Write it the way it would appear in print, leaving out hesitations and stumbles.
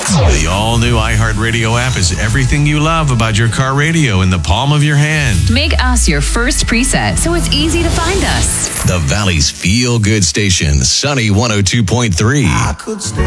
The all-new iHeartRadio app is everything you love about your car radio in the palm of your hand. Make us your first preset so it's easy to find us. The Valley's feel-good station, Sunny 102.3.